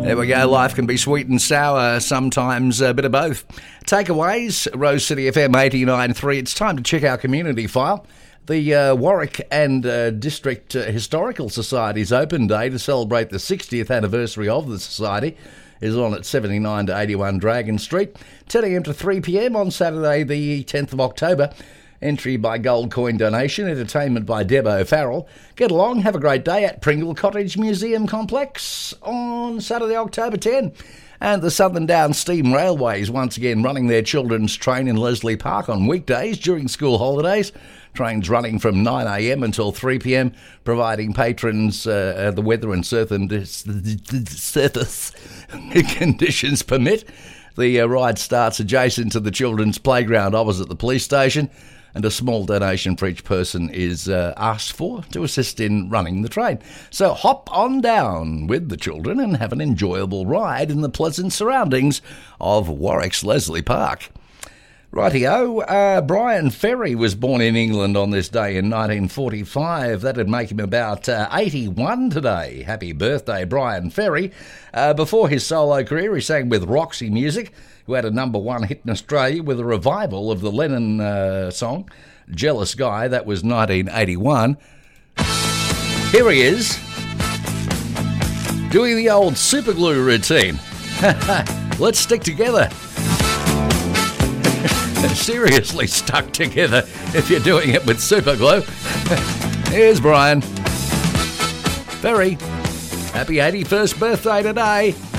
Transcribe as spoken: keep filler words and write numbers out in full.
There we go. Life can be sweet and sour, sometimes a bit of both. Takeaways, Rose City F M eighty-nine point three. It's time to check our community file. The uh, Warwick and uh, District uh, Historical Society's open day to celebrate the sixtieth anniversary of the society is on at seventy-nine to eighty-one Dragon Street, ten a m to three p m on Saturday the tenth of October. Entry by gold coin donation, entertainment by Deb O'Farrell. Get along, have a great day at Pringle Cottage Museum Complex on Saturday, October tenth. And the Southern Downs Steam Railways once again running their children's train in Leslie Park on weekdays during school holidays. Trains running from nine a m until three p m, providing patrons uh, the weather and certain surface conditions permit. The uh, ride starts adjacent to the children's playground opposite the police station, and a small donation for each person is uh, asked for to assist in running the train. So hop on down with the children and have an enjoyable ride in the pleasant surroundings of Warwick's Leslie Park. Rightio, uh, Brian Ferry was born in England on this day in nineteen forty-five. That'd make him about uh, eighty-one today. Happy birthday, Brian Ferry. Uh, before his solo career, he sang with Roxy Music, who had a number one hit in Australia with a revival of the Lennon uh, song, Jealous Guy. That was nineteen eighty-one. Here he is, doing the old superglue routine. Let's stick together. Seriously stuck together if you're doing it with superglue. Here's Brian Ferry. Happy eighty-first birthday today.